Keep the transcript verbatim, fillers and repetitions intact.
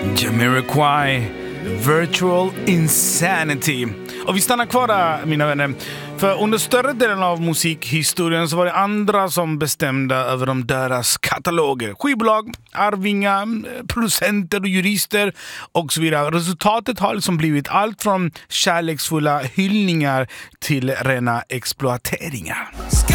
Jamiroquai, Virtual Insanity. Och vi stannar kvar där, mina vänner. För under större delen av musikhistorien så var det andra som bestämde över de dödas kataloger. Skivbolag, arvingar, producenter och jurister och så vidare. Resultatet har liksom blivit allt från kärleksfulla hyllningar till rena exploateringar.